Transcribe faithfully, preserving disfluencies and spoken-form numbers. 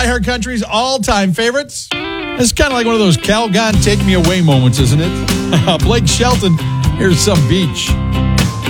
iHeart Country's all-time favorites. It's kind of like one of those Calgon take me away moments, isn't it? Blake Shelton, here's some beach.